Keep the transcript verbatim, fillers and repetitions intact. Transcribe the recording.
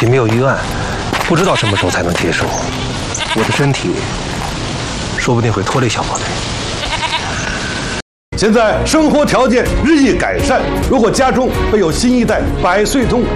体没有预案，不知道什么时候才能结束。我的身体说不定会拖累小宝队。 现在生活条件日益改善，如果家中备有新一代百岁通